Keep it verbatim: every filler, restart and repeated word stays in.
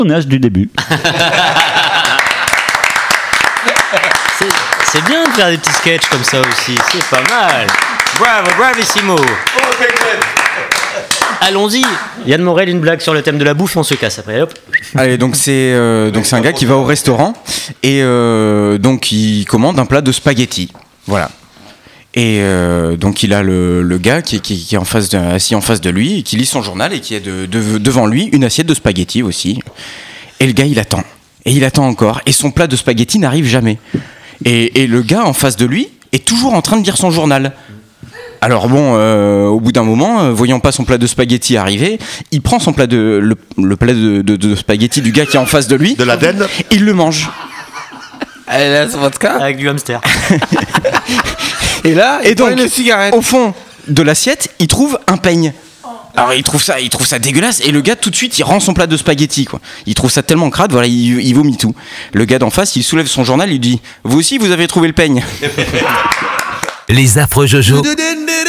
personnage du début. c'est, c'est bien de faire des petits sketchs comme ça aussi, c'est pas mal. Bravo, bravissimo. Allons-y. Yann Morel, une blague sur le thème de la bouffe, on se casse après. Hop. Allez, donc c'est euh, donc c'est un gars qui va au restaurant et euh, donc il commande un plat de spaghettis. Voilà. Et euh, donc il a le, le gars qui, qui, qui est en face de, assis en face de lui et qui lit son journal et qui a de, de, devant lui une assiette de spaghettis aussi. Et le gars il attend et il attend encore et son plat de spaghettis n'arrive jamais. Et, et le gars en face de lui est toujours en train de lire son journal. Alors bon, euh, au bout d'un moment, euh, voyant pas son plat de spaghettis arriver, il prend son plat de le, le plat de, de, de spaghettis du gars qui est en face de lui, de l'Aden, il le mange. Elle a son vodka avec du hamster. Et là, et donc, une cigarette. Au fond de l'assiette, il trouve un peigne. Alors il trouve ça, il trouve ça dégueulasse et le gars tout de suite il rend son plat de spaghettis quoi. Il trouve ça tellement crade, voilà, il, il vomit tout. Le gars d'en face, il soulève son journal, il dit: vous aussi vous avez trouvé le peigne. Les affreux Jojo